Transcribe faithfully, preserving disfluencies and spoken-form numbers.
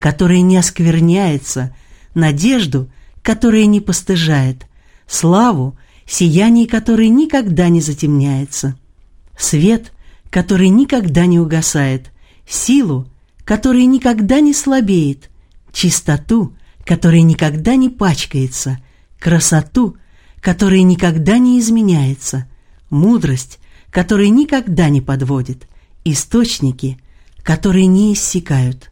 которая не оскверняется, надежду, которая не постыжает, славу, сияние которой никогда не затемняется, свет, который никогда не угасает, силу, которая никогда не слабеет, чистоту, которая никогда не пачкается, красоту, которая никогда не изменяется, мудрость, которая никогда не подводит, источники, которые не иссякают.